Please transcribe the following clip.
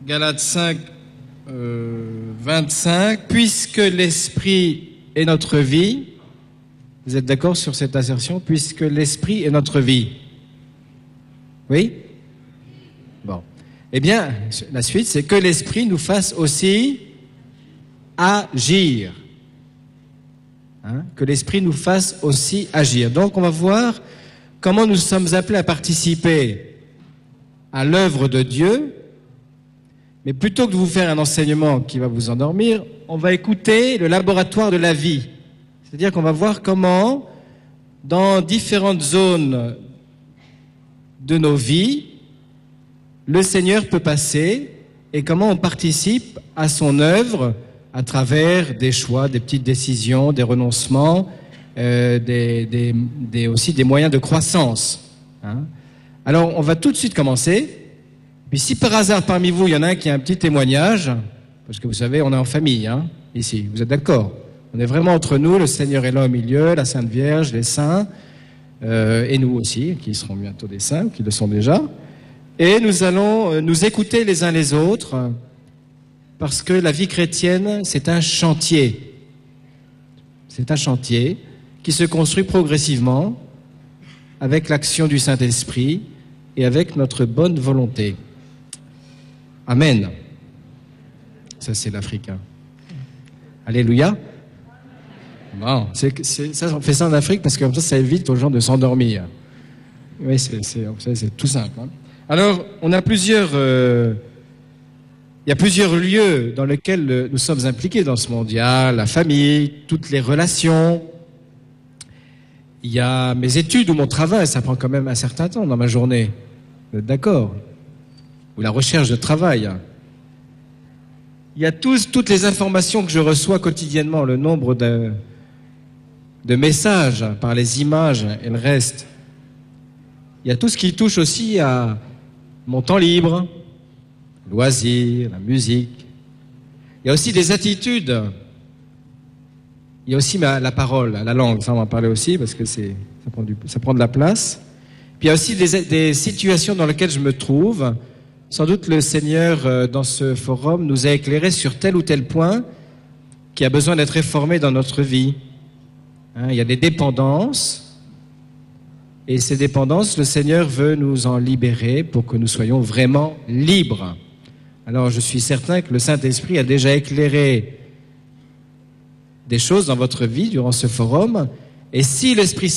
Galates 5, 25. Puisque l'Esprit est notre vie, vous êtes d'accord sur cette assertion? Puisque l'Esprit est notre vie. Oui? Bon. Eh bien, la suite, c'est que l'Esprit nous fasse aussi agir. Que l'Esprit nous fasse aussi agir. Donc, on va voir comment nous sommes appelés à participer à l'œuvre de Dieu. Mais plutôt que de vous faire un enseignement qui va vous endormir, on va écouter le laboratoire de la vie. C'est-à-dire qu'on va voir comment, dans différentes zones de nos vies, le Seigneur peut passer et comment on participe à son œuvre à travers des choix, des petites décisions, des renoncements, aussi des moyens de croissance. Alors, on va tout de suite commencer. Puis si par hasard, parmi vous, il y en a un qui a un petit témoignage, parce que vous savez, on est en famille, ici, vous êtes d'accord? On est vraiment entre nous, le Seigneur est là au milieu, la Sainte Vierge, les saints, et nous aussi, qui seront bientôt des saints, qui le sont déjà. Et nous allons nous écouter les uns les autres, parce que la vie chrétienne, c'est un chantier. C'est un chantier qui se construit progressivement avec l'action du Saint-Esprit et avec notre bonne volonté. Amen. Ça, c'est l'africain. Alléluia. Bon, ça, on fait ça en Afrique parce que comme ça évite aux gens de s'endormir. Oui, c'est tout simple. Alors, on a il y a plusieurs lieux dans lesquels nous sommes impliqués dans ce mondial, la famille, toutes les relations. Il y a mes études ou mon travail, ça prend quand même un certain temps dans ma journée. Vous êtes d'accord? Ou la recherche de travail. Il y a toutes les informations que je reçois quotidiennement, le nombre de messages par les images et le reste. Il y a tout ce qui touche aussi à mon temps libre, loisirs, la musique. Il y a aussi des attitudes. Il y a aussi la parole, la langue, ça on va en parler aussi parce que ça prend de la place. Puis il y a aussi des situations dans lesquelles je me trouve. Sans doute le Seigneur, dans ce forum, nous a éclairé sur tel ou tel point qui a besoin d'être réformé dans notre vie. Il y a des dépendances. Et ces dépendances, le Seigneur veut nous en libérer pour que nous soyons vraiment libres. Alors je suis certain que le Saint-Esprit a déjà éclairé des choses dans votre vie durant ce forum. Et si l'Esprit